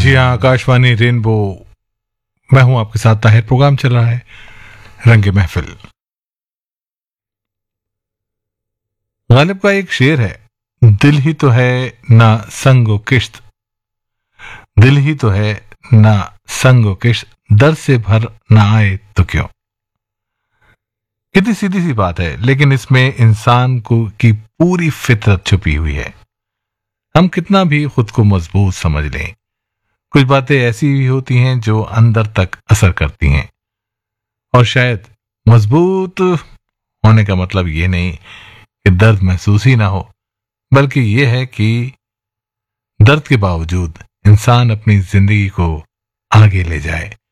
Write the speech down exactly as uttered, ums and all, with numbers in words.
जी हाँ, आकाशवाणी रेनबो, मैं हूं आपके साथ ताहिर। प्रोग्राम चल रहा है रंगे महफिल। गालिब का एक शेर है, दिल ही तो है ना संगो किश्त, दिल ही तो है ना संगो किश्त, दर्द से भर ना आए तो क्यों। कितनी सीधी सी बात है, लेकिन इसमें इंसान को की पूरी फितरत छुपी हुई है। हम कितना भी खुद को मजबूत समझ लें, कुछ बातें ऐसी भी होती हैं जो अंदर तक असर करती हैं। और शायद मजबूत होने का मतलब ये नहीं कि दर्द महसूस ही ना हो, बल्कि ये है कि दर्द के बावजूद इंसान अपनी जिंदगी को आगे ले जाए।